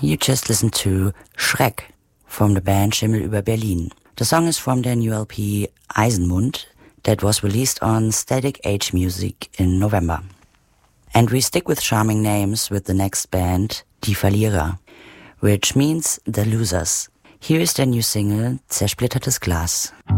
You just listened to Schreck from the band Schimmel über Berlin. The song is from their new LP Eisenmund that was released on Static Age Music in November. And we stick with charming names with the next band, Die Verlierer, which means the losers. Here is their new single, Zersplittertes Glas.